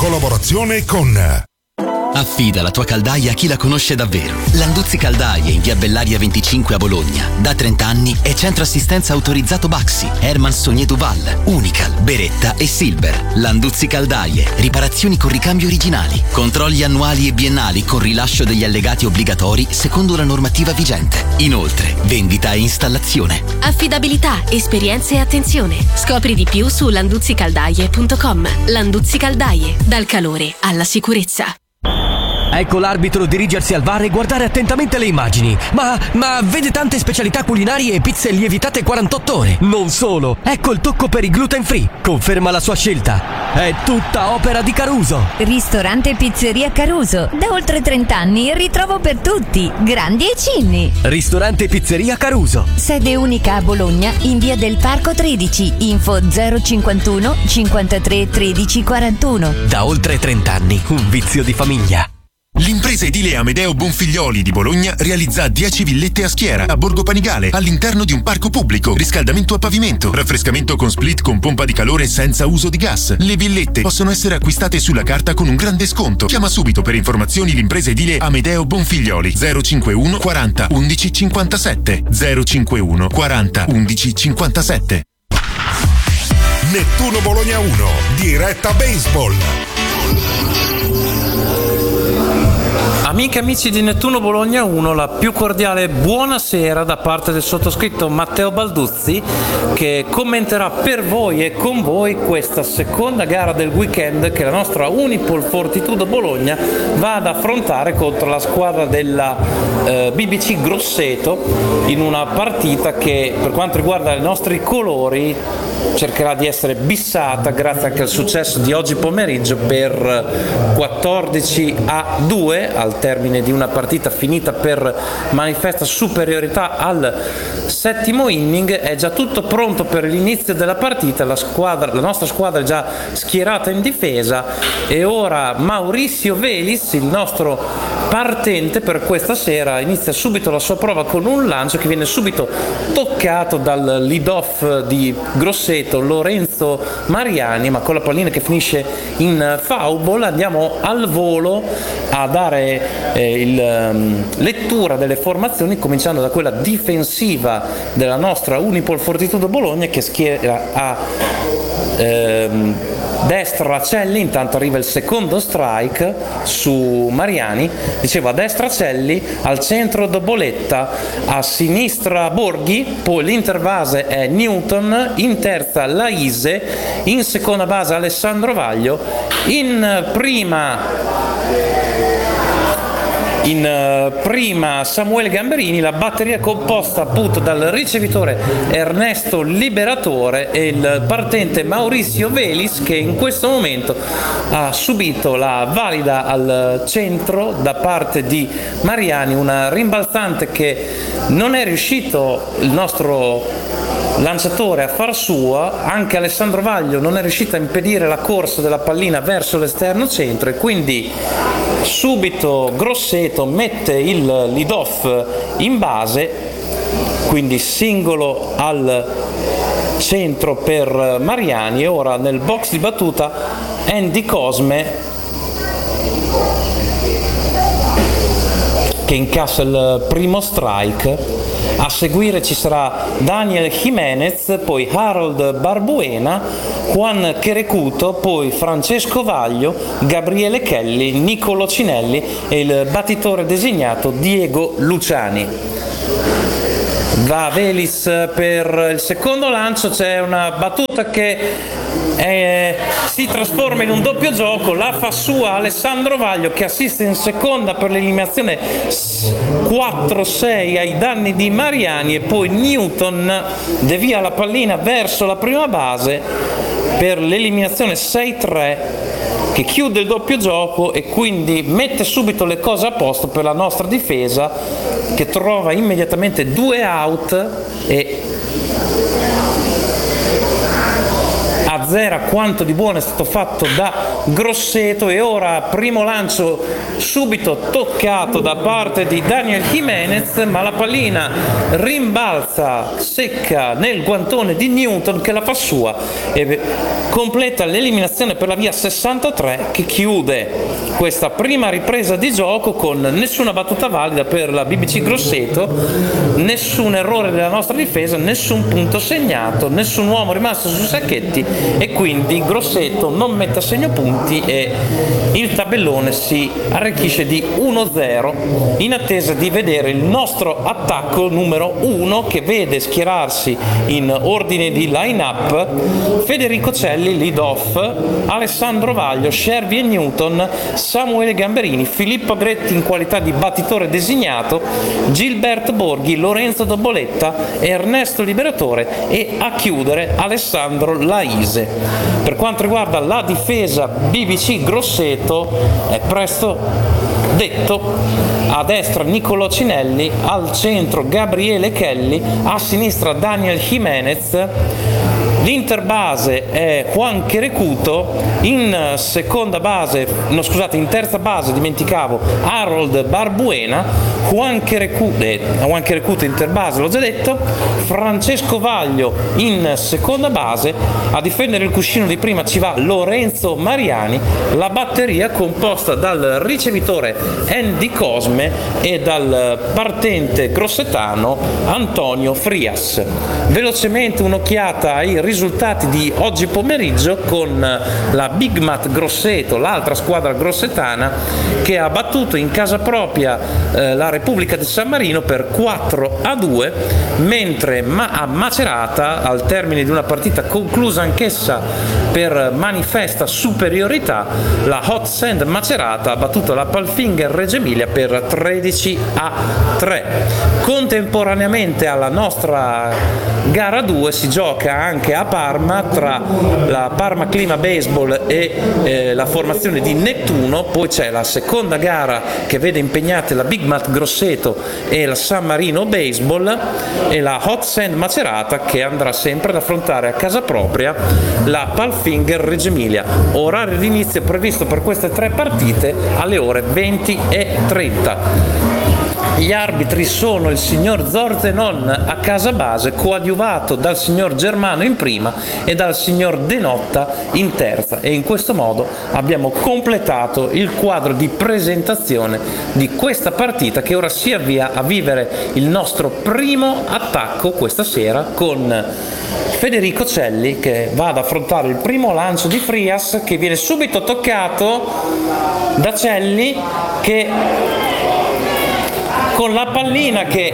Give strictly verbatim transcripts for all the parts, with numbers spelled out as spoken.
collaborazione con... Affida la tua caldaia a chi la conosce davvero. Landuzzi Caldaie in via Bellaria venticinque a Bologna. Da trenta anni è centro assistenza autorizzato Baxi, Herman Saunier Duval, Unical, Beretta e Silver. Landuzzi Caldaie, riparazioni con ricambi originali, controlli annuali e biennali con rilascio degli allegati obbligatori secondo la normativa vigente. Inoltre, vendita e installazione. Affidabilità, esperienza e attenzione. Scopri di più su landuzzi caldaie punto com. Landuzzi Caldaie, dal calore alla sicurezza. Ecco l'arbitro dirigersi al V A R e guardare attentamente le immagini. Ma, ma vede tante specialità culinarie e pizze lievitate quarantotto ore. Non solo, ecco il tocco per i gluten free. Conferma la sua scelta. È tutta opera di Caruso. Ristorante e pizzeria Caruso. Da oltre trenta anni ritrovo per tutti, grandi e cinni. Ristorante e pizzeria Caruso. Sede unica a Bologna in via del Parco tredici. Info zero cinquantuno cinquantatré tredici quarantuno. Da oltre trenta anni, un vizio di famiglia. L'impresa edile Amedeo Bonfiglioli di Bologna realizza dieci villette a schiera a Borgo Panigale all'interno di un parco pubblico. Riscaldamento a pavimento, raffrescamento con split con pompa di calore senza uso di gas. Le villette possono essere acquistate sulla carta con un grande sconto. Chiama subito per informazioni l'impresa edile Amedeo Bonfiglioli zero cinquantuno quaranta undici cinquantasette zero cinquantuno quaranta undici cinquantasette. Nettuno Bologna uno, diretta baseball. Amiche e amici di Nettuno Bologna uno, la più cordiale buonasera da parte del sottoscritto Matteo Balduzzi, che commenterà per voi e con voi questa seconda gara del weekend che la nostra Unipol Fortitudo Bologna va ad affrontare contro la squadra della eh, B B C Grosseto, in una partita che per quanto riguarda i nostri colori cercherà di essere bissata grazie anche al successo di oggi pomeriggio per quattordici a due al termine di una partita finita per manifesta superiorità al settimo inning. È già tutto pronto per l'inizio della partita, la, squadra, la nostra squadra è già schierata in difesa e ora Maurizio Velis, il nostro partente per questa sera, inizia subito la sua prova con un lancio che viene subito toccato dal lead-off di Grosseto, Lorenzo Mariani, ma con la pallina che finisce in foul ball. Andiamo al volo a dare eh, il, um, lettura delle formazioni, cominciando da quella difensiva della nostra Unipol Fortitudo Bologna, che schiera a ehm, destra Racelli. Intanto arriva il secondo strike su Mariani, dicevo a destra Celli, al centro Doboletta, a sinistra Borghi, poi l'interbase è Newton, in terza Laise, in seconda base Alessandro Vaglio, in prima In uh, prima Samuele Gamberini, la batteria composta appunto dal ricevitore Ernesto Liberatore e il partente Maurizio Velis, che in questo momento ha subito la valida al centro da parte di Mariani, una rimbalzante che non è riuscito il nostro lanciatore a far sua. Anche Alessandro Vaglio non è riuscito a impedire la corsa della pallina verso l'esterno centro e quindi subito Grosseto mette il lead-off in base, quindi singolo al centro per Mariani. E ora nel box di battuta Andy Cosme, che incassa il primo strike. A seguire ci sarà Daniel Jimenez, poi Harold Barbuena, Juan Cherecuto, poi Francesco Vaglio, Gabriele Kelly, Nicolo Cinelli e il battitore designato Diego Luciani. Va Velis per il secondo lancio, c'è una battuta che eh, si trasforma in un doppio gioco, la fa sua Alessandro Vaglio, che assiste in seconda per l'eliminazione quattro sei ai danni di Mariani, e poi Newton devia la pallina verso la prima base per l'eliminazione sei tre, che chiude il doppio gioco e quindi mette subito le cose a posto per la nostra difesa, che trova immediatamente due out e a azzera quanto di buono è stato fatto da Grosseto. E ora primo lancio subito toccato da parte di Daniel Jimenez, ma la pallina rimbalza secca nel guantone di Newton, che la fa sua e completa l'eliminazione per la via sessantatré, che chiude questa prima ripresa di gioco con nessuna battuta valida per la B B C Grosseto, nessun errore della nostra difesa, nessun punto segnato, nessun uomo rimasto sui sacchetti, e quindi Grosseto non mette a segno punti e il tabellone si arricchisce di uno zero, in attesa di vedere il nostro attacco numero uno, che vede schierarsi in ordine di line-up Federico Celli, lead off, Alessandro Vaglio, Scervi e Newton, Samuele Gamberini, Filippo Gretti in qualità di battitore designato, Gilberto Borghi, Lorenzo Doboletta, Ernesto Liberatore e a chiudere Alessandro Laise. Per quanto riguarda la difesa B B C Grosseto, è presto detto: a destra Niccolò Cinelli, al centro Gabriele Kelly, a sinistra Daniel Jimenez. L'interbase è Juan Querecuto, in seconda base, no scusate, in terza base dimenticavo Harold Barbuena, Juan Querecuto, eh, Juan Querecuto interbase, l'ho già detto, Francesco Vaglio in seconda base, a difendere il cuscino di prima ci va Lorenzo Mariani, la batteria composta dal ricevitore Andy Cosme e dal partente grossetano Antonio Frias. Velocemente un'occhiata ai risultati di oggi pomeriggio con la Big Mat Grosseto, l'altra squadra grossetana, che ha battuto in casa propria eh, la Repubblica di San Marino per quattro a due, mentre ma- a Macerata, al termine di una partita conclusa anch'essa per manifesta superiorità, la Hot Sand Macerata ha battuto la Palfinger Reggio Emilia per tredici a tre. Contemporaneamente alla nostra gara due si gioca anche a Parma tra la Parma Clima Baseball e eh, la formazione di Nettuno. Poi c'è la seconda gara che vede impegnate la Big Mat Grosseto e la San Marino Baseball, e la Hot Sand Macerata che andrà sempre ad affrontare a casa propria la Palfinger Reggio Emilia. Orario di inizio previsto per queste tre partite alle ore venti e trenta. Gli arbitri sono il signor Zorzenon a casa base, coadiuvato dal signor Germano in prima e dal signor Denotta in terza, e in questo modo abbiamo completato il quadro di presentazione di questa partita, che ora si avvia a vivere il nostro primo attacco questa sera con Federico Celli, che va ad affrontare il primo lancio di Frias, che viene subito toccato da Celli, che con la pallina che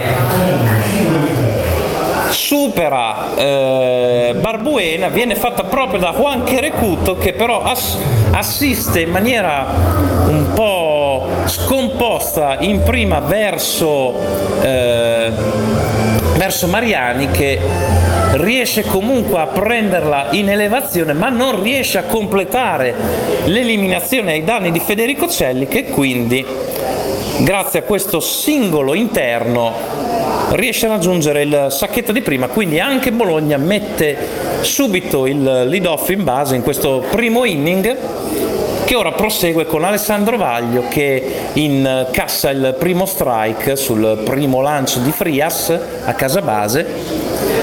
supera eh, Barbuena viene fatta proprio da Juan Querecuto, che però ass- assiste in maniera un po' scomposta in prima verso eh, verso Mariani, che riesce comunque a prenderla in elevazione, ma non riesce a completare l'eliminazione ai danni di Federico Celli, che quindi, grazie a questo singolo interno, riesce a raggiungere il sacchetto di prima. Quindi anche Bologna mette subito il lead off in base in questo primo inning, che ora prosegue con Alessandro Vaglio, che incassa il primo strike sul primo lancio di Frias a casa base.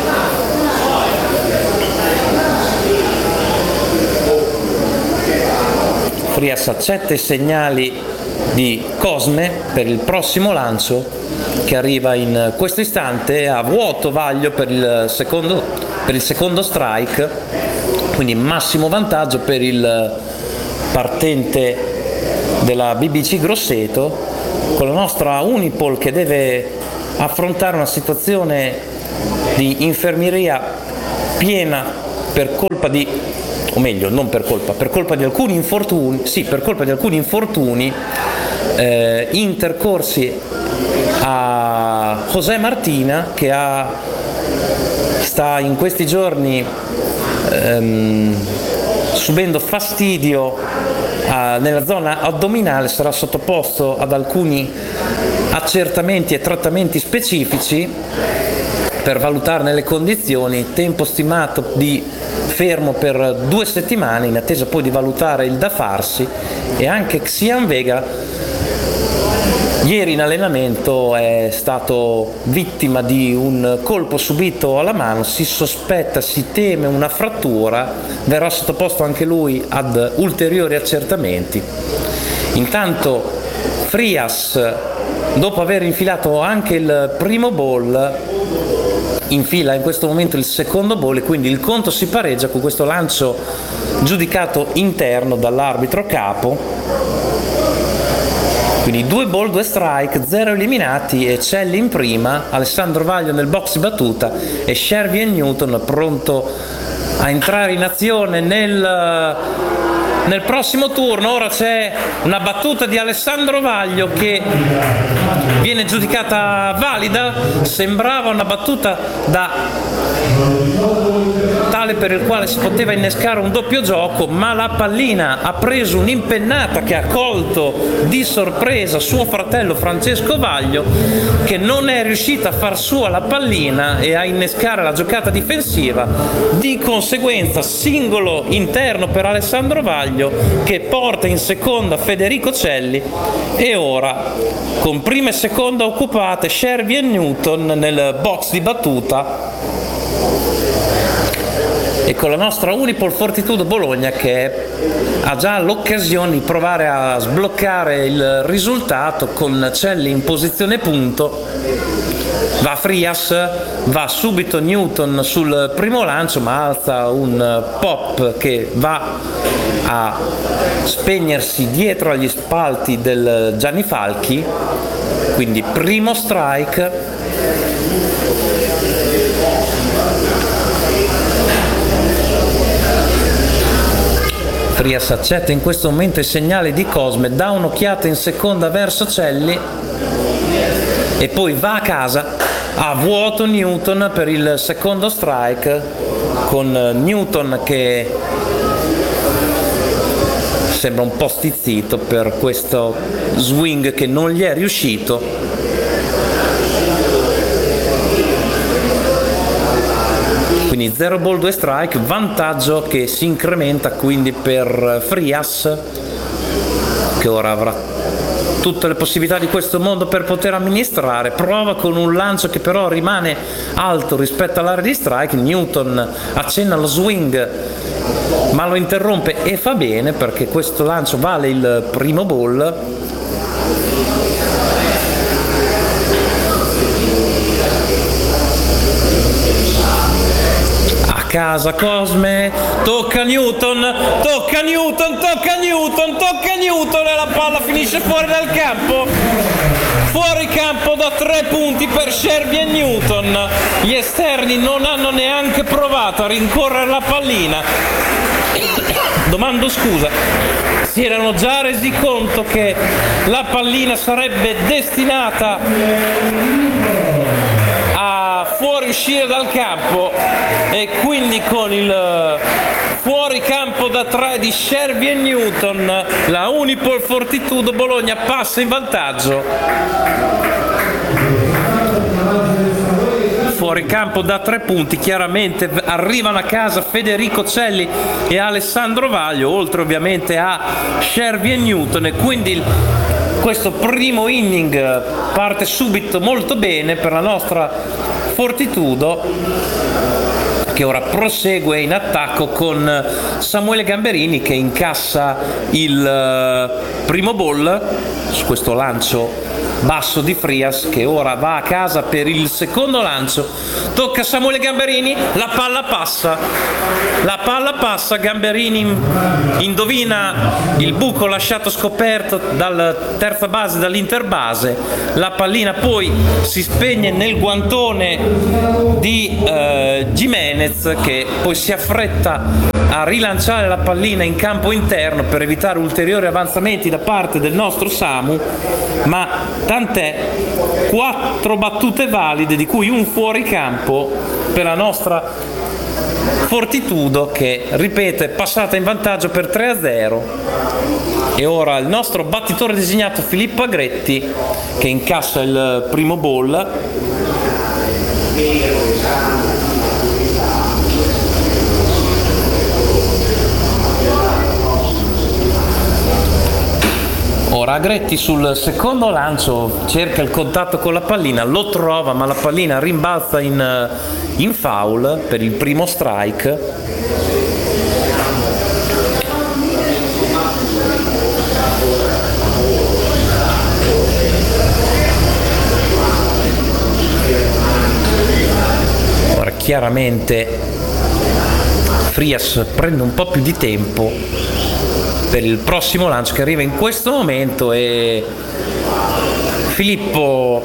Frias accetta i segnali di Cosme per il prossimo lancio, che arriva in questo istante. A vuoto Vaglio per il secondo, per il secondo strike, quindi massimo vantaggio per il partente della B B C Grosseto, con la nostra Unipol che deve affrontare una situazione di infermieria piena per colpa di, o meglio non per colpa, per colpa di alcuni infortuni, sì, per colpa di alcuni infortuni eh, intercorsi a José Martina, che ha, sta in questi giorni ehm, subendo fastidio a, nella zona addominale. Sarà sottoposto ad alcuni accertamenti e trattamenti specifici per valutarne le condizioni. Tempo stimato di fermo per due settimane in attesa poi di valutare il da farsi, e anche Xian Vega ieri in allenamento è stato vittima di un colpo subito alla mano, si sospetta, si teme una frattura, verrà sottoposto anche lui ad ulteriori accertamenti. Intanto Frias, dopo aver infilato anche il primo ball, infila in questo momento il secondo ball e quindi il conto si pareggia con questo lancio giudicato interno dall'arbitro capo. Quindi due ball, due strike, zero eliminati e Celli in prima, Alessandro Vaglio nel box di battuta e Shervyen Newton pronto a entrare in azione nel, nel prossimo turno. Ora c'è una battuta di Alessandro Vaglio che viene giudicata valida, sembrava una battuta da tale per il quale si poteva innescare un doppio gioco, ma la pallina ha preso un'impennata che ha colto di sorpresa suo fratello Francesco Vaglio, che non è riuscito a far sua la pallina e a innescare la giocata difensiva. Di conseguenza singolo interno per Alessandro Vaglio, che porta in seconda Federico Celli, e ora con prima e seconda occupate Shervyen Newton nel box di battuta e con la nostra Unipol Fortitudo Bologna che ha già l'occasione di provare a sbloccare il risultato con Celli in posizione punto. Va Frias, va subito Newton sul primo lancio, ma alza un pop che va a spegnersi dietro agli spalti del Gianni Falchi, quindi primo strike. Frias accetta in questo momento il segnale di Cosme, dà un'occhiata in seconda verso Celli e poi va a casa a vuoto Newton per il secondo strike, con Newton che sembra un po' stizzito per questo swing che non gli è riuscito. Quindi zero ball, due strike, vantaggio che si incrementa quindi per Frias, che ora avrà tutte le possibilità di questo mondo per poter amministrare. Prova con un lancio che però rimane alto rispetto all'area di strike. Newton accenna lo swing ma lo interrompe e fa bene, perché questo lancio vale il primo ball. Casa Cosme, tocca Newton, tocca Newton, tocca Newton, tocca Newton e la palla finisce fuori dal campo. Fuori campo da tre punti per Shervyen Newton. Gli esterni non hanno neanche provato a rincorrere la pallina. Domando scusa, si erano già resi conto che la pallina sarebbe destinata a fuoriuscire dal campo, e quindi con il fuori campo da tre di Shervyen Newton la Unipol Fortitudo Bologna passa in vantaggio. Fuori campo da tre punti, chiaramente arrivano a casa Federico Celli e Alessandro Vaglio, oltre ovviamente a Shervyen Newton, e quindi il questo primo inning parte subito molto bene per la nostra Fortitudo, che ora prosegue in attacco con Samuele Gamberini che incassa il primo ball su questo lancio basso di Frias, che ora va a casa per il secondo lancio. Tocca Samuele Gamberini, la palla passa, la palla passa, Gamberini indovina il buco lasciato scoperto dal terza base, dall'interbase, la pallina poi si spegne nel guantone di eh, Jimenez, che poi si affretta a rilanciare la pallina in campo interno per evitare ulteriori avanzamenti da parte del nostro Samu, ma tant'è, quattro battute valide, di cui un fuori campo per la nostra Fortitudo, che ripeto è passata in vantaggio per tre a zero. E ora il nostro battitore designato Filippo Agretti, che incassa il primo ball. Ora Agretti sul secondo lancio cerca il contatto con la pallina, lo trova ma la pallina rimbalza in, in foul per il primo strike. Ora chiaramente Frias prende un po' più di tempo per il prossimo lancio che arriva in questo momento e Filippo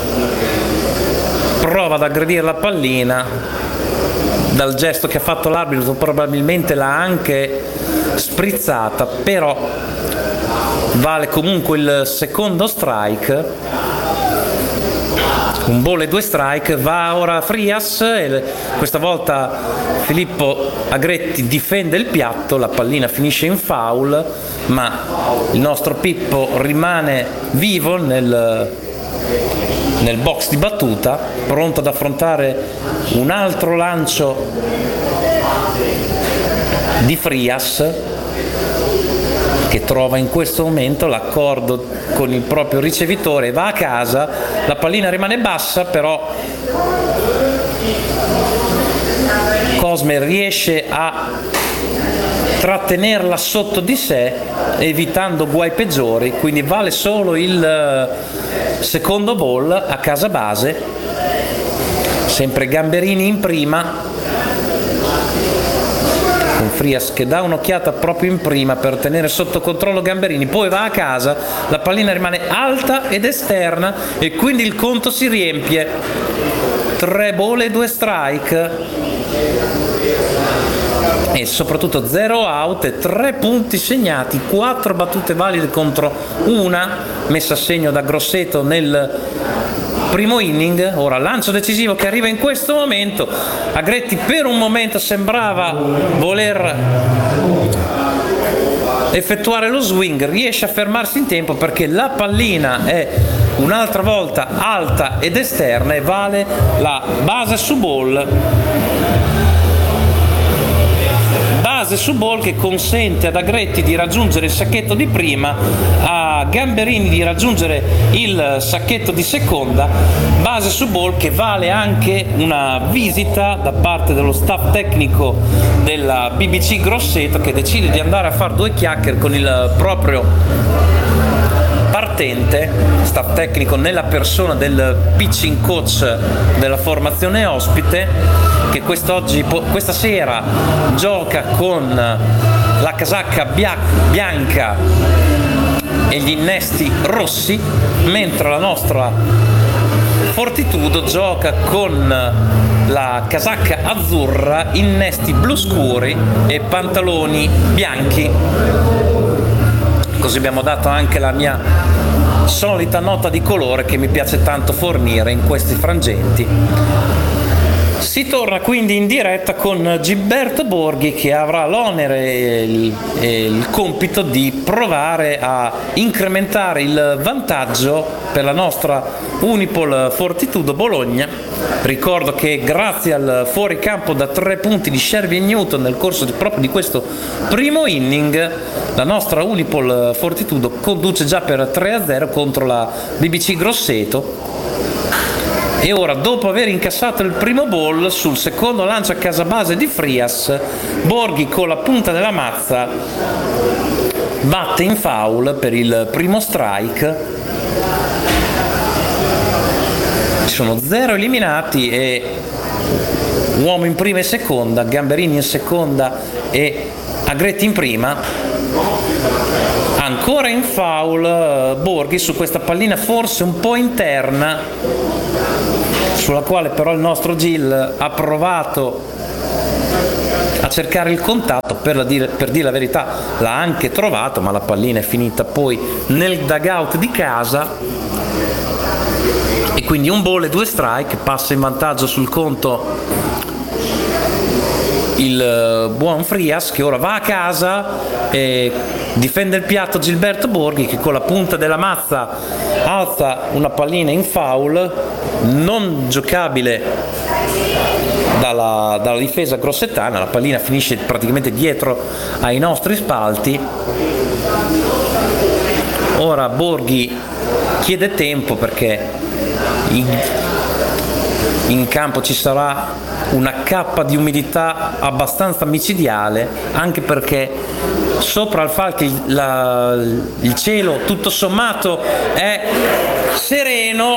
prova ad aggredire la pallina. Dal gesto che ha fatto l'arbitro probabilmente l'ha anche sprizzata, però vale comunque il secondo strike. Un ball e due strike. Va ora Frias e questa volta Filippo Agretti difende il piatto, la pallina finisce in foul, ma il nostro Pippo rimane vivo nel, nel box di battuta, pronto ad affrontare un altro lancio di Frias, che trova in questo momento l'accordo con il proprio ricevitore, va a casa, la pallina rimane bassa, però Cosme riesce a trattenerla sotto di sé evitando guai peggiori, quindi vale solo il secondo ball a casa base, sempre Gamberini in prima, con Frias che dà un'occhiata proprio in prima per tenere sotto controllo Gamberini, poi va a casa, la pallina rimane alta ed esterna e quindi il conto si riempie. Tre ball e due strike e soprattutto zero out e tre punti segnati, quattro battute valide contro una messa a segno da Grosseto nel primo inning. Ora lancio decisivo che arriva in questo momento. Agretti per un momento sembrava voler effettuare lo swing, riesce a fermarsi in tempo perché la pallina è un'altra volta alta ed esterna e vale la base su ball. Base su ball che consente ad Agretti di raggiungere il sacchetto di prima, a Gamberini di raggiungere il sacchetto di seconda. Base su ball che vale anche una visita da parte dello staff tecnico della B B C Grosseto, che decide di andare a fare due chiacchiere con il proprio partente, staff tecnico nella persona del pitching coach della formazione ospite, che quest'oggi, questa sera gioca con la casacca bianca e gli innesti rossi, mentre la nostra Fortitudo gioca con la casacca azzurra, innesti blu scuri e pantaloni bianchi. Così abbiamo dato anche la mia solita nota di colore che mi piace tanto fornire in questi frangenti. Si torna quindi in diretta con Gilberto Borghi, che avrà l'onere e il, e il compito di provare a incrementare il vantaggio per la nostra Unipol Fortitudo Bologna. Ricordo che grazie al fuoricampo da tre punti di Shervy e Newton nel corso di, proprio di questo primo inning, la nostra Unipol Fortitudo conduce già per tre a zero contro la B B C Grosseto. E ora, dopo aver incassato il primo ball, sul secondo lancio a casa base di Frias, Borghi con la punta della mazza batte in foul per il primo strike. Ci sono zero eliminati e uomo in prima e seconda, Gamberini in seconda e Agretti in prima. Ancora in foul Borghi su questa pallina forse un po' interna, sulla quale però il nostro Gil ha provato a cercare il contatto, per, la dire, per dire la verità l'ha anche trovato, ma la pallina è finita poi nel dugout di casa e quindi un ball e due strike. Passa in vantaggio sul conto il buon Frias, che ora va a casa e difende il piatto Gilberto Borghi, che con la punta della mazza alza una pallina in foul non giocabile dalla, dalla difesa grossetana. La pallina finisce praticamente dietro ai nostri spalti Ora Borghi chiede tempo perché in, in campo ci sarà una cappa di umidità abbastanza micidiale, anche perché sopra al Falchi la, il cielo tutto sommato è sereno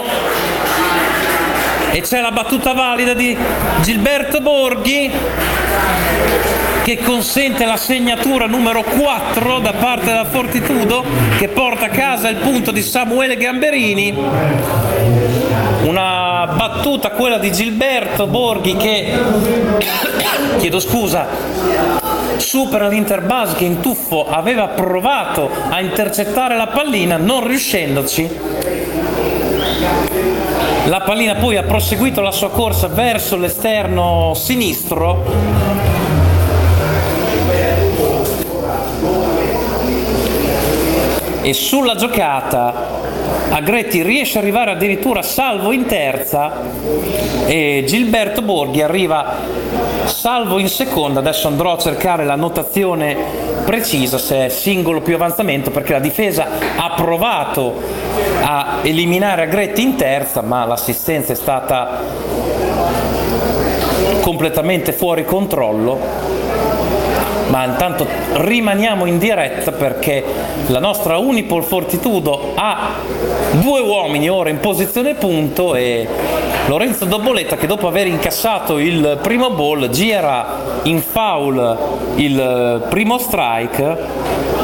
e c'è la battuta valida di Gilberto Borghi che consente la segnatura numero quattro da parte della Fortitudo, che porta a casa il punto di Samuele Gamberini. Una battuta, quella di Gilberto Borghi, che chiedo scusa supera l'Interbase, che in tuffo aveva provato a intercettare la pallina non riuscendoci. La pallina poi ha proseguito la sua corsa verso l'esterno sinistro e sulla giocata Agretti riesce ad arrivare addirittura salvo in terza e Gilberto Borghi arriva salvo in seconda. Adesso andrò a cercare la notazione precisa, se è singolo più avanzamento, perché la difesa ha provato a eliminare Agretti in terza, ma l'assistenza è stata completamente fuori controllo. Ma intanto rimaniamo in diretta perché la nostra Unipol Fortitudo ha due uomini ora in posizione punto e Lorenzo Doboletta, che dopo aver incassato il primo ball gira in foul il primo strike.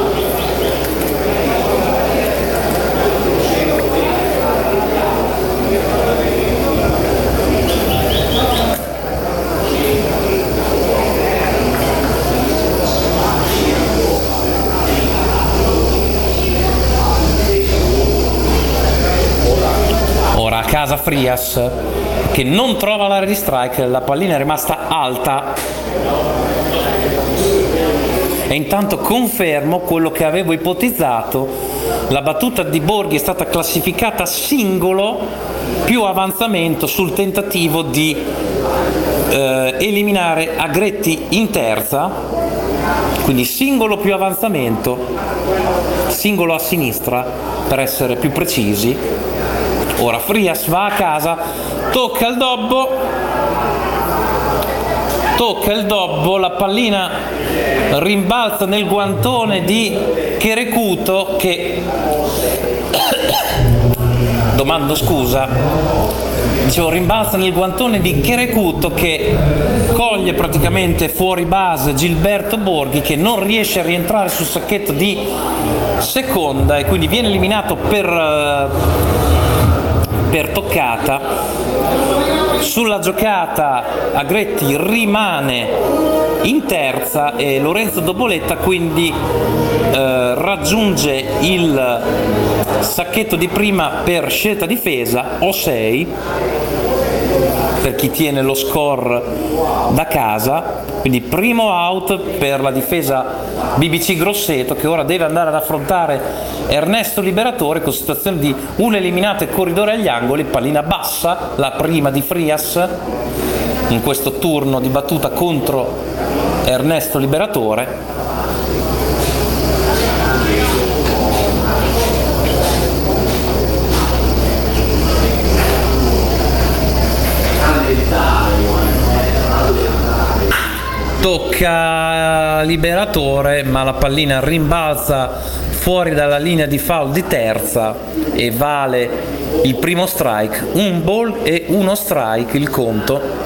Casa Frias che non trova l'area di strike, la pallina è rimasta alta e intanto confermo quello che avevo ipotizzato: la battuta di Borghi è stata classificata singolo più avanzamento sul tentativo di eh, eliminare Agretti in terza, quindi singolo più avanzamento, singolo a sinistra per essere più precisi. Ora Frias va a casa, tocca il dobbo, tocca il dobbo, la pallina rimbalza nel guantone di Cherecuto che, domando scusa, dicevo rimbalza nel guantone di Cherecuto che coglie praticamente fuori base Gilberto Borghi, che non riesce a rientrare sul sacchetto di seconda e quindi viene eliminato per... per toccata. Sulla giocata Agretti rimane in terza e Lorenzo Doboletta quindi eh, raggiunge il sacchetto di prima per scelta difesa o sei per chi tiene lo score da casa, quindi primo out per la difesa B B C Grosseto, che ora deve andare ad affrontare Ernesto Liberatore con situazione di uno eliminato e corridore agli angoli. Pallina bassa, la prima di Frias in questo turno di battuta contro Ernesto Liberatore. Tocca Liberatore, ma la pallina rimbalza fuori dalla linea di foul di terza e vale il primo strike. Un ball e uno strike il conto.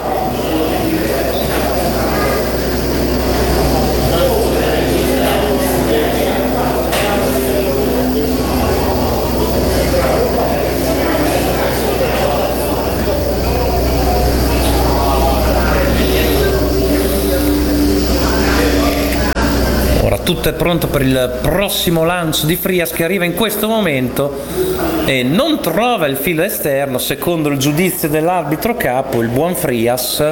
Tutto è pronto per il prossimo lancio di Frias, che arriva in questo momento e non trova il filo esterno secondo il giudizio dell'arbitro capo, il buon Frias.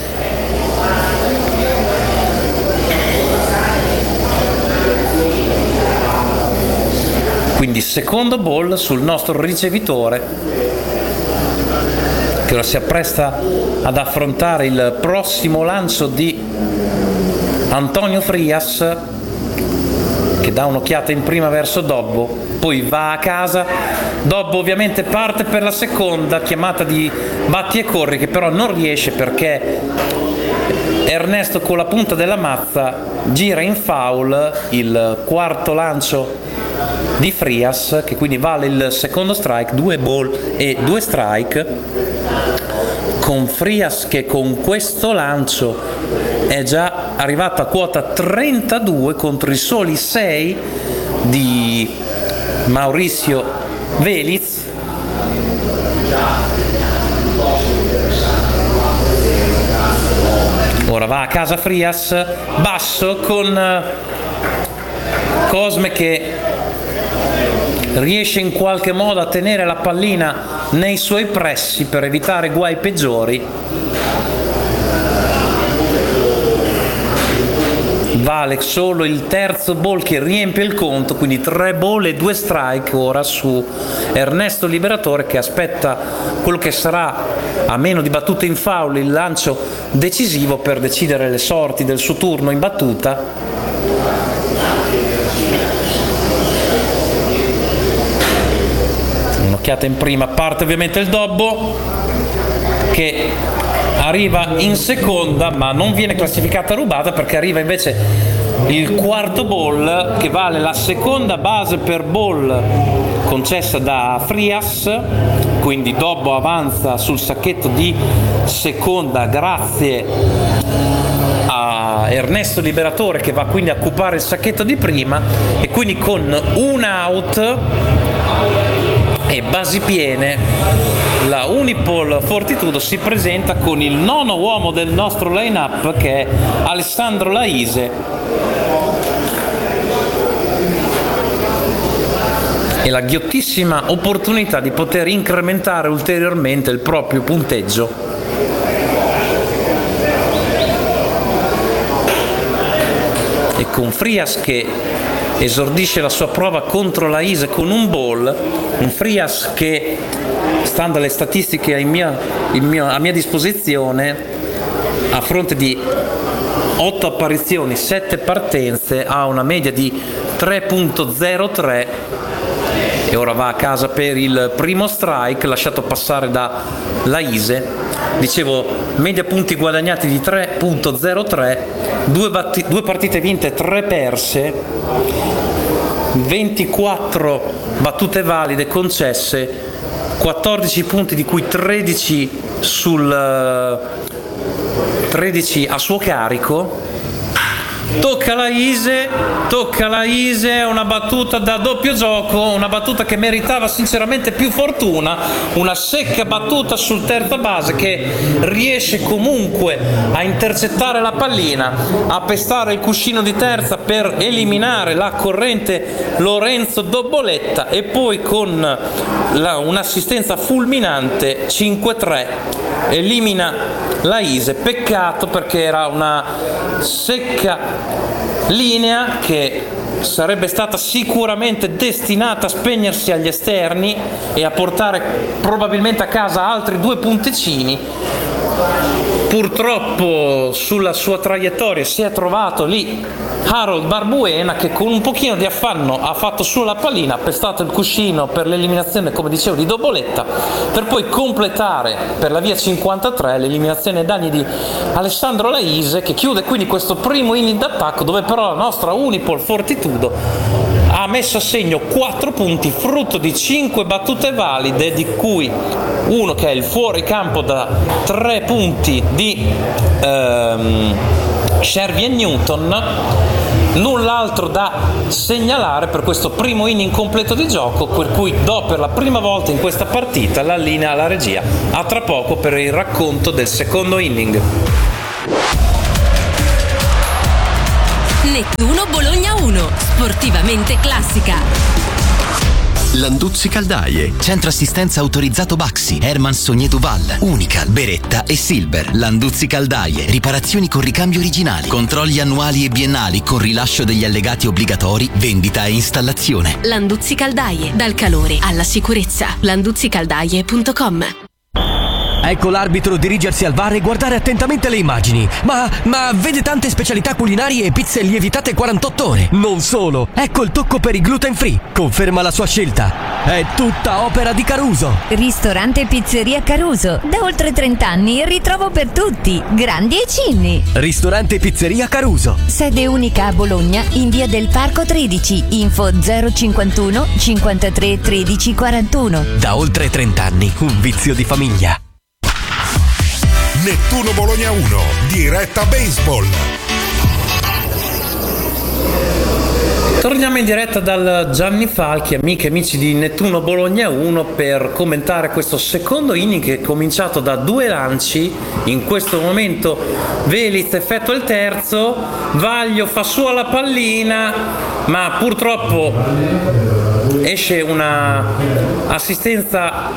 Quindi secondo ball sul nostro ricevitore, che ora si appresta ad affrontare il prossimo lancio di Antonio Frias, che che dà un'occhiata in prima verso Dobbo, poi va a casa. Dobbo ovviamente parte per la seconda chiamata di batti e corri, che però non riesce perché Ernesto con la punta della mazza gira in foul il quarto lancio di Frias, che quindi vale il secondo strike, due ball e due strike, con Frias che con questo lancio è già arrivato a quota trentadue contro i soli sei di Mauricio Veliz. Ora va a casa Frias, basso con Cosme che riesce in qualche modo a tenere la pallina nei suoi pressi per evitare guai peggiori. Vale solo il terzo ball che riempie il conto, quindi tre ball e due strike ora su Ernesto Liberatore, che aspetta quello che sarà, a meno di battute in foul, il lancio decisivo per decidere le sorti del suo turno in battuta. Un'occhiata in prima, parte ovviamente il Dobbo che arriva in seconda, ma non viene classificata rubata perché arriva invece il quarto ball che vale la seconda base per ball concessa da Frias, quindi Dobbo avanza sul sacchetto di seconda grazie a Ernesto Liberatore, che va quindi a occupare il sacchetto di prima, e quindi con un out e basi piene la Unipol Fortitudo si presenta con il nono uomo del nostro line-up, che è Alessandro Laise, e la ghiottissima opportunità di poter incrementare ulteriormente il proprio punteggio. E con Frias che esordisce la sua prova contro Laise con un ball, un Frias che, stando alle statistiche in mia, in mia, a mia disposizione, a fronte di otto apparizioni, sette partenze, ha una media di tre virgola zero tre e ora va a casa per il primo strike lasciato passare da Laise. Dicevo, media punti guadagnati di tre virgola zero tre, due, batti, due partite vinte, tre perse, ventiquattro battute valide concesse, quattordici punti di cui tredici sul tredici a suo carico. Tocca Laise, tocca Laise, è una battuta da doppio gioco, una battuta che meritava sinceramente più fortuna, una secca battuta sul terza base che riesce comunque a intercettare la pallina, a pestare il cuscino di terza per eliminare la corrente Lorenzo Dobboletta, e poi con la, un'assistenza fulminante cinque tre elimina Laise. Peccato, perché era una secca linea che sarebbe stata sicuramente destinata a spegnersi agli esterni e a portare probabilmente a casa altri due punticini. Purtroppo sulla sua traiettoria si è trovato lì Harold Barbuena, che con un pochino di affanno ha fatto su la pallina, ha pestato il cuscino per l'eliminazione, come dicevo, di Dobboletta, per poi completare per la via cinquantatré l'eliminazione ai danni di Alessandro Laise, che chiude quindi questo primo inning d'attacco, dove però la nostra Unipol Fortitudo ha messo a segno quattro punti frutto di cinque battute valide, di cui uno che è il fuoricampo da tre punti di ehm, Shervy e Newton. Null'altro da segnalare per questo primo inning completo di gioco, per cui do per la prima volta in questa partita la linea alla regia. A tra poco per il racconto del secondo inning. Nettuno Bologna uno, sportivamente classica. Landuzzi Caldaie, centro assistenza autorizzato Baxi, Herman Sogné Duval, Unical, Beretta e Silver. Landuzzi Caldaie, riparazioni con ricambio originali, controlli annuali e biennali con rilascio degli allegati obbligatori, vendita e installazione. Landuzzi Caldaie, dal calore alla sicurezza. landuzzi caldaie punto com. Ecco l'arbitro dirigersi al V A R e guardare attentamente le immagini. Ma, ma vede tante specialità culinarie e pizze lievitate quarantotto ore. Non solo, ecco il tocco per i gluten free. Conferma la sua scelta. È tutta opera di Caruso. Ristorante e pizzeria Caruso. Da oltre trenta anni ritrovo per tutti, grandi e cinni. Ristorante e pizzeria Caruso. Sede unica a Bologna, in via del Parco tredici. Info zero cinquantuno cinquantatré tredici quarantuno. Da oltre trenta anni, un vizio di famiglia. Nettuno Bologna uno, diretta baseball. Torniamo in diretta dal Gianni Falchi, amiche e amici di Nettuno Bologna uno, per commentare questo secondo inning che è cominciato da due lanci. In questo momento Veliz effettua il terzo, Vaglio fa sua la pallina, ma purtroppo esce una assistenza,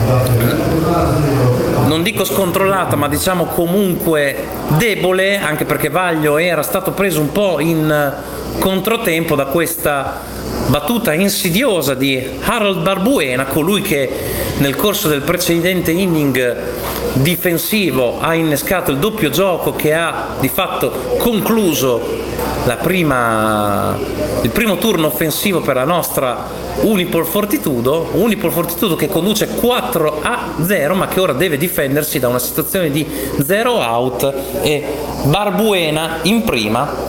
non dico scontrollata, ma diciamo comunque debole, anche perché Vaglio era stato preso un po' in controtempo da questa battuta insidiosa di Harold Barbuena, colui che nel corso del precedente inning difensivo ha innescato il doppio gioco che ha di fatto concluso la prima, il primo turno offensivo per la nostra Unipol Fortitudo, Unipol Fortitudo che conduce quattro a zero, ma che ora deve difendersi da una situazione di zero out, e Barbuena in prima.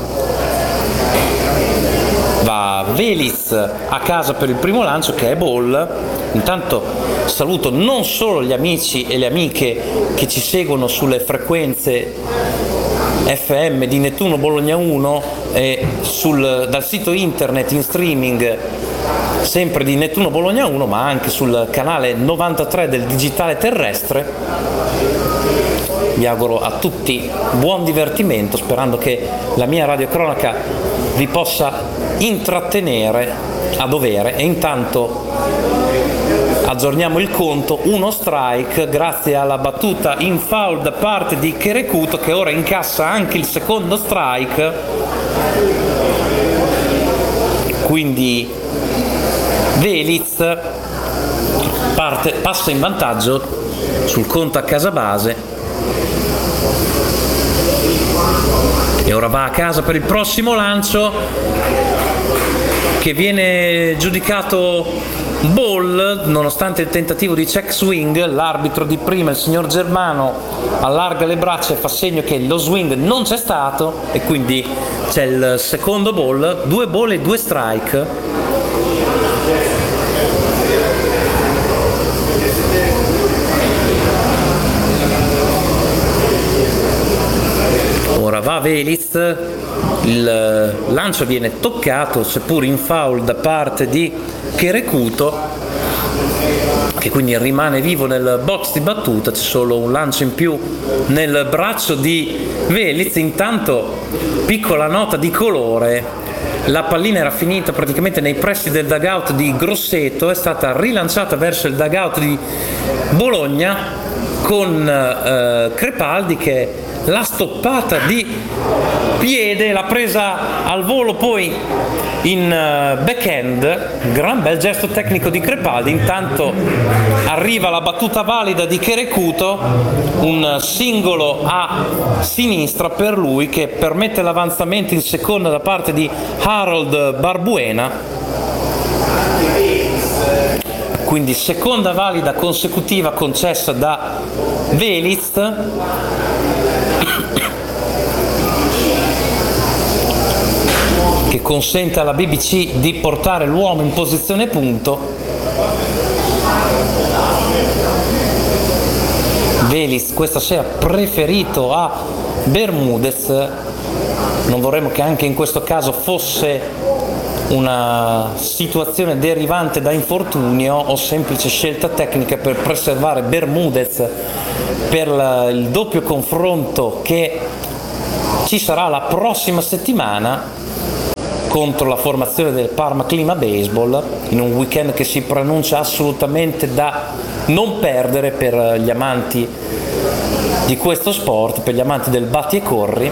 Va Veliz a casa per il primo lancio, che è ball. Intanto saluto non solo gli amici e le amiche che ci seguono sulle frequenze F M di Nettuno Bologna uno e sul, dal sito internet in streaming sempre di Nettuno Bologna uno, ma anche sul canale novantatré del digitale terrestre. Vi auguro a tutti buon divertimento, sperando che la mia radiocronaca vi possa intrattenere a dovere. E intanto aggiorniamo il conto: uno strike grazie alla battuta in foul da parte di Kerecuto, che ora incassa anche il secondo strike, quindi Veliz parte, passa in vantaggio sul conto a casa base, e ora va a casa per il prossimo lancio, che viene giudicato ball nonostante il tentativo di check swing. L'arbitro di prima, il signor Germano, allarga le braccia e fa segno che lo swing non c'è stato, e quindi c'è il secondo ball. Due ball e due strike. Ora va Veliz, il lancio viene toccato, seppur in foul, da parte di Kerecuto, che quindi rimane vivo nel box di battuta. C'è solo un lancio in più nel braccio di Veliz. Intanto, piccola nota di colore: la pallina era finita praticamente nei pressi del dugout di Grosseto, è stata rilanciata verso il dugout di Bologna con eh, Crepaldi che l'ha stoppata di piede, l'ha presa al volo poi in backhand. Gran bel gesto tecnico di Crepaldi. Intanto arriva la battuta valida di Kerecuto, un singolo a sinistra per lui, che permette l'avanzamento in seconda da parte di Harold Barbuena. Quindi seconda valida consecutiva concessa da Veliz, che consente alla B B C di portare l'uomo in posizione punto. Veliz questa sera preferito a Bermudez. Non vorremmo che anche in questo caso fosse una situazione derivante da infortunio o semplice scelta tecnica per preservare Bermudez per il doppio confronto che ci sarà la prossima settimana contro la formazione del Parma Clima Baseball, in un weekend che si pronuncia assolutamente da non perdere per gli amanti di questo sport, per gli amanti del batti e corri.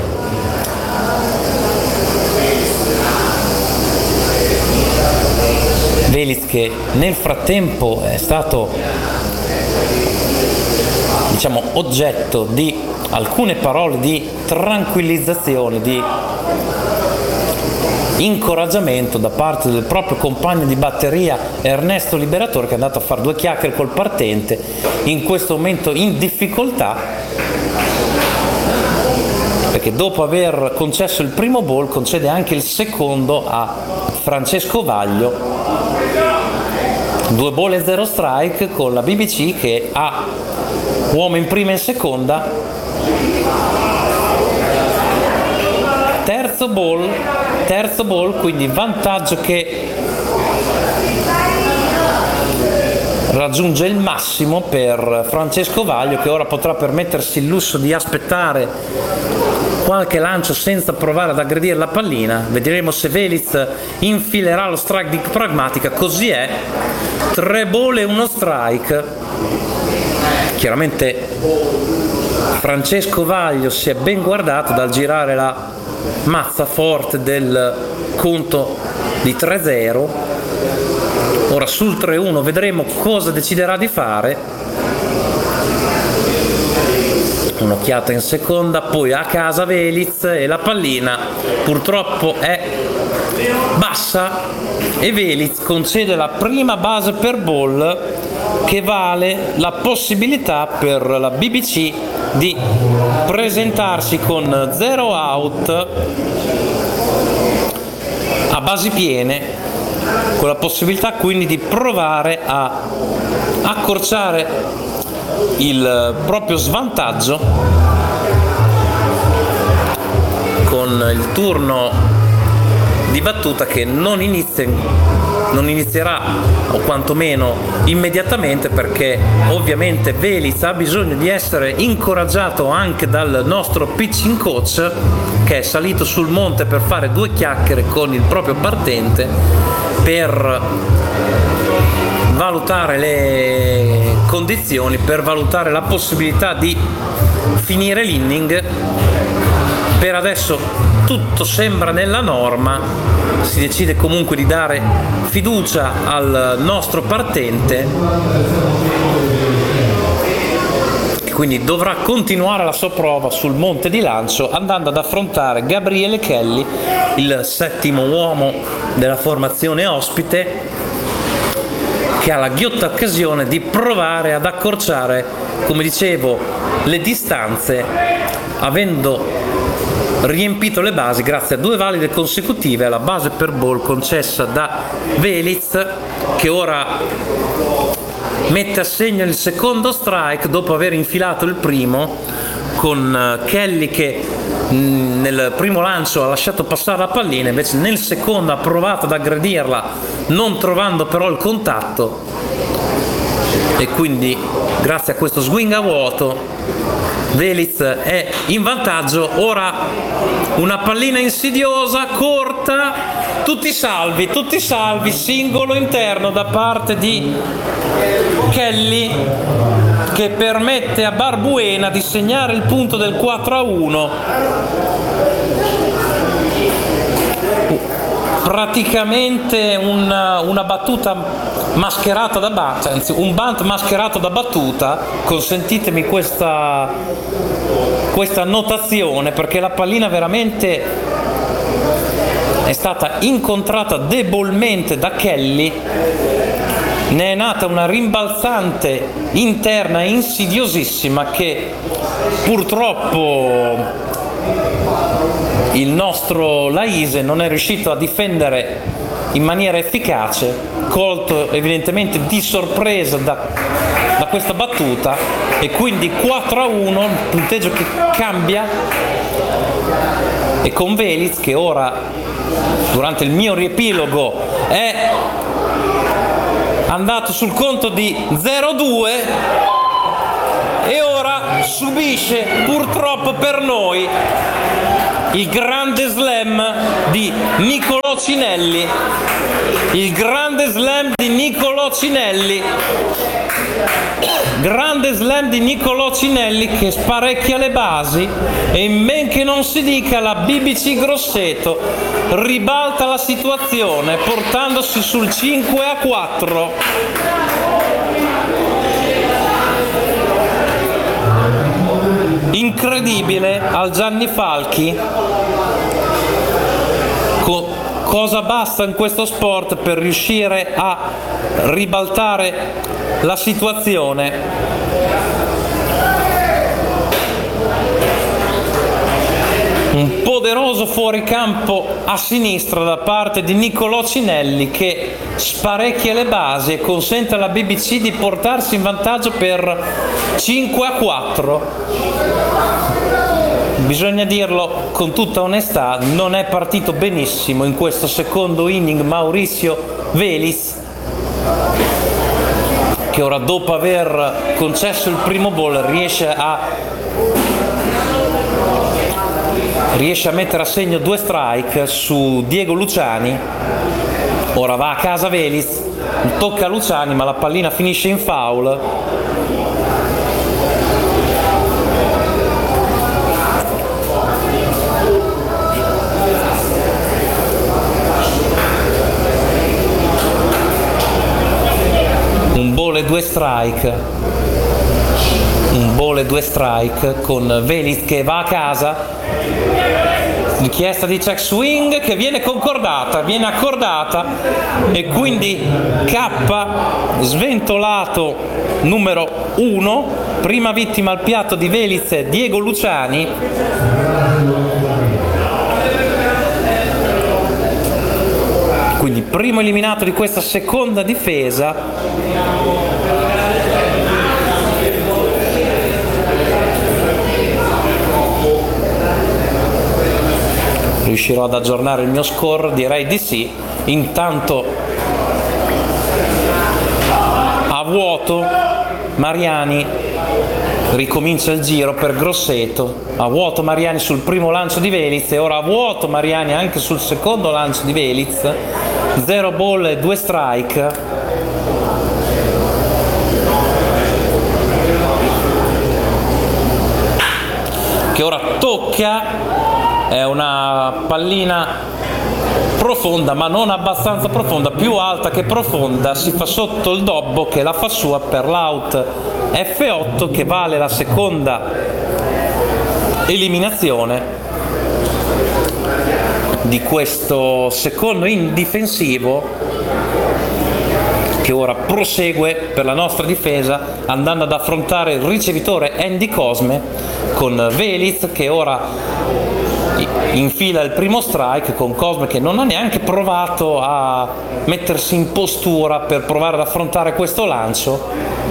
Veliz che nel frattempo è stato diciamo oggetto di alcune parole di tranquillizzazione, di incoraggiamento da parte del proprio compagno di batteria Ernesto Liberatore, che è andato a fare due chiacchiere col partente in questo momento in difficoltà, perché dopo aver concesso il primo ball concede anche il secondo a Francesco Vaglio. Due ball e zero strike con la B B C che ha uomo in prima e in seconda. Terzo ball, terzo ball, quindi vantaggio che raggiunge il massimo per Francesco Vaglio, che ora potrà permettersi il lusso di aspettare qualche lancio senza provare ad aggredire la pallina. Vedremo se Veliz infilerà lo strike di pragmatica. Così è, tre ball e uno strike. Chiaramente Francesco Vaglio si è ben guardato dal girare la mazza forte del conto di tre zero. Ora sul tre uno vedremo cosa deciderà di fare. Un'occhiata in seconda, poi a casa Veliz, e la pallina purtroppo è bassa e Veliz concede la prima base per ball, che vale la possibilità per la B B C di presentarsi con zero out a basi piene, con la possibilità quindi di provare a accorciare il proprio svantaggio con il turno di battuta che non inizia, non inizierà, o quantomeno immediatamente, perché ovviamente Veliz ha bisogno di essere incoraggiato anche dal nostro pitching coach, che è salito sul monte per fare due chiacchiere con il proprio partente per valutare le condizioni, per valutare la possibilità di finire l'inning. Per adesso tutto sembra nella norma, si decide comunque di dare fiducia al nostro partente, che quindi dovrà continuare la sua prova sul monte di lancio, andando ad affrontare Gabriele Kelly, il settimo uomo della formazione ospite, che ha la ghiotta occasione di provare ad accorciare, come dicevo, le distanze, avendo riempito le basi grazie a due valide consecutive alla base per ball concessa da Veliz, che ora mette a segno il secondo strike dopo aver infilato il primo, con Kelly che mh, nel primo lancio ha lasciato passare la pallina, invece nel secondo ha provato ad aggredirla, non trovando però il contatto, e quindi grazie a questo swing a vuoto Veliz è in vantaggio. Ora una pallina insidiosa, corta, tutti salvi, tutti salvi, singolo interno da parte di Kelly, che permette a Barbuena di segnare il punto del quattro a uno. Praticamente una, una battuta mascherata da bunt, anzi un bunt mascherato da battuta, consentitemi questa, questa annotazione, perché la pallina veramente è stata incontrata debolmente da Kelly, ne è nata una rimbalzante interna insidiosissima che purtroppo il nostro Laise non è riuscito a difendere in maniera efficace, colto evidentemente di sorpresa da, da questa battuta, e quindi quattro a uno, un punteggio che cambia, e con Veliz che ora durante il mio riepilogo è andato sul conto di zero a due e ora subisce purtroppo per noi il grande slam di Nicolò Cinelli, il grande slam di Nicolò Cinelli, grande slam di Nicolò Cinelli che sparecchia le basi, e in men che non si dica la B B C Grosseto ribalta la situazione portandosi sul cinque a quattro. incredibile al Gianni Falchi. Co- cosa basta in questo sport per riuscire a ribaltare la situazione? Un poderoso fuoricampo a sinistra da parte di Niccolò Cinelli che sparecchia le basi e consente alla B B C di portarsi in vantaggio per cinque a quattro. Bisogna dirlo con tutta onestà, non è partito benissimo in questo secondo inning Mauricio Velis, che ora, dopo aver concesso il primo ball, riesce a riesce a mettere a segno due strike su Diego Luciani. Ora va a casa Velis, tocca a Luciani ma la pallina finisce in foul. Un ball e due strike, un ball e due strike con Velis che va a casa. Richiesta di check swing che viene concordata, viene accordata e quindi K sventolato numero uno, prima vittima al piatto di Veliz Diego Luciani. Quindi primo eliminato di questa seconda difesa. Riuscirò ad aggiornare il mio score? Direi di sì. Intanto a vuoto Mariani ricomincia il giro per Grosseto. A vuoto Mariani sul primo lancio di Veliz e ora a vuoto Mariani anche sul secondo lancio di Veliz. Zero ball e due strike. Che ora tocca. È una pallina profonda, ma non abbastanza profonda, più alta che profonda. Si fa sotto il Dobbo che la fa sua per l'out F otto, che vale la seconda eliminazione di questo secondo in difensivo, che ora prosegue per la nostra difesa andando ad affrontare il ricevitore Andy Cosme, con Veliz che ora infila il primo strike, con Cosme che non ha neanche provato a mettersi in postura per provare ad affrontare questo lancio.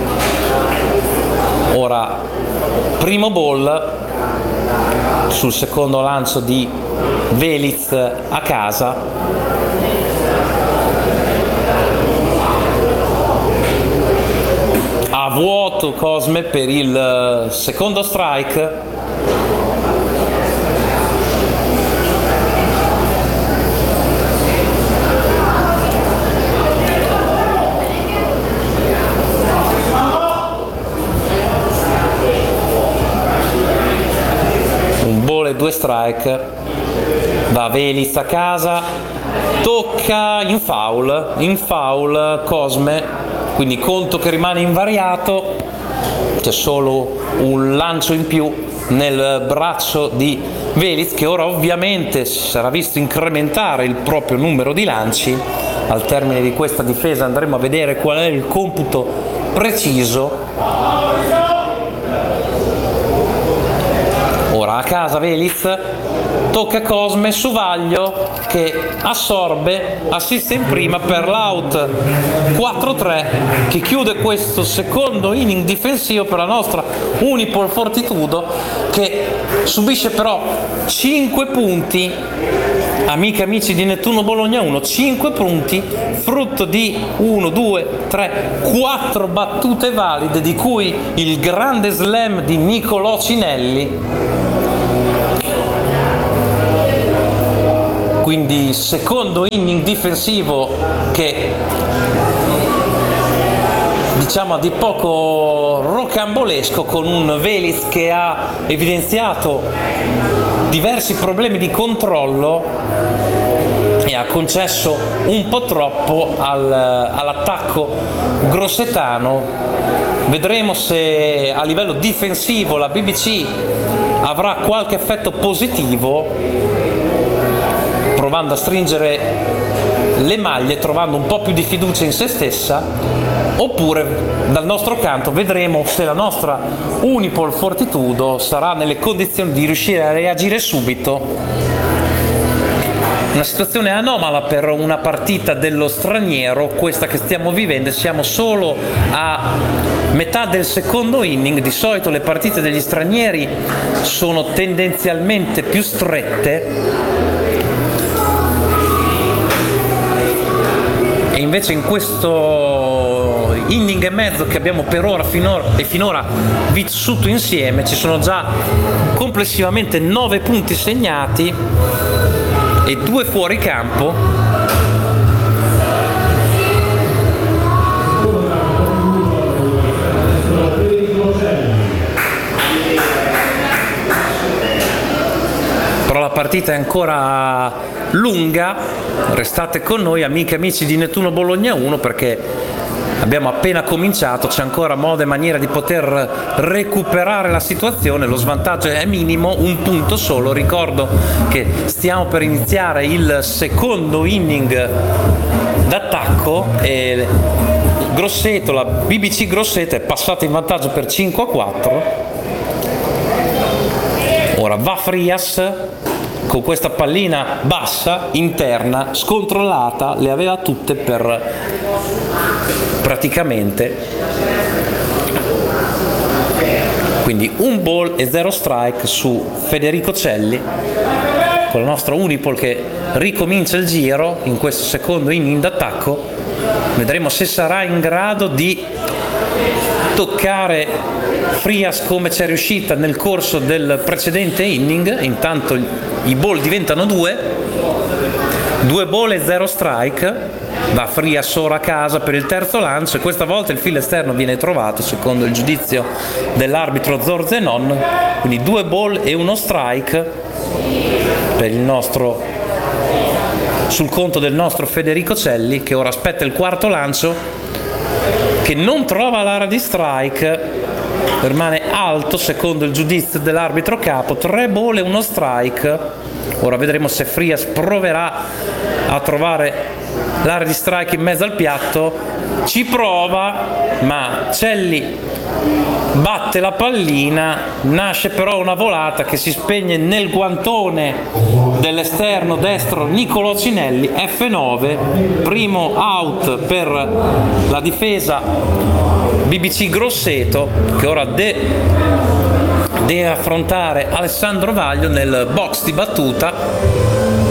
Ora primo ball sul secondo lancio di Veliz a casa. A vuoto Cosme per il secondo strike. Due strike, va Veliz a casa, tocca in foul, in foul Cosme, quindi conto che rimane invariato, c'è solo un lancio in più nel braccio di Veliz, che ora ovviamente si sarà visto incrementare il proprio numero di lanci. Al termine di questa difesa andremo a vedere qual è il computo preciso. Ora a casa Veliz, tocca Cosme su Vaglio che assorbe, assiste in prima per l'out quattro tre, che chiude questo secondo inning difensivo per la nostra Unipol Fortitudo, che subisce però cinque punti. Amiche e amici di Nettuno Bologna uno, cinque punti, frutto di uno, due, tre, quattro battute valide, di cui il grande slam di Niccolò Cinelli. Quindi secondo inning difensivo che diciamo a di poco rocambolesco, con un Veliz che ha evidenziato diversi problemi di controllo e ha concesso un po' troppo al, all'attacco grossetano. Vedremo se a livello difensivo la B B C avrà qualche effetto positivo, provando a stringere le maglie, trovando un po' più di fiducia in se stessa, oppure dal nostro canto vedremo se la nostra Unipol Fortitudo sarà nelle condizioni di riuscire a reagire subito. Una situazione anomala per una partita dello straniero, questa che stiamo vivendo. Siamo solo a metà del secondo inning. Di solito le partite degli stranieri sono tendenzialmente più strette, e invece in questo inning e mezzo che abbiamo per ora finora, e finora vissuto insieme, ci sono già complessivamente nove punti segnati e due fuori campo. Però la partita è ancora lunga, restate con noi amiche e amici di Nettuno Bologna uno, perché abbiamo appena cominciato, c'è ancora modo e maniera di poter recuperare la situazione, lo svantaggio è minimo, un punto solo. Ricordo che stiamo per iniziare il secondo inning d'attacco e Grosseto, la B B C Grosseto è passata in vantaggio per cinque a quattro. Ora va Frias con questa pallina bassa, interna, scontrollata, le aveva tutte per praticamente, quindi un ball e zero strike su Federico Celli, con la nostra Unipol che ricomincia il giro in questo secondo inning d'attacco. Vedremo se sarà in grado di toccare Frias come ci è riuscita nel corso del precedente inning. Intanto i ball diventano due, due ball e zero strike. Va Frias ora a casa per il terzo lancio e questa volta il filo esterno viene trovato secondo il giudizio dell'arbitro Zorzenon, quindi due ball e uno strike per il nostro, sul conto del nostro Federico Celli, che ora aspetta il quarto lancio, che non trova l'area di strike, rimane alto secondo il giudizio dell'arbitro capo. Tre ball e uno strike. Ora vedremo se Frias proverà a trovare l'area di strike in mezzo al piatto. Ci prova, ma Celli batte la pallina, nasce però una volata che si spegne nel guantone dell'esterno destro Niccolò Cinelli. Effe nove, primo out per la difesa B B C Grosseto, che ora de- deve affrontare Alessandro Vaglio nel box di battuta.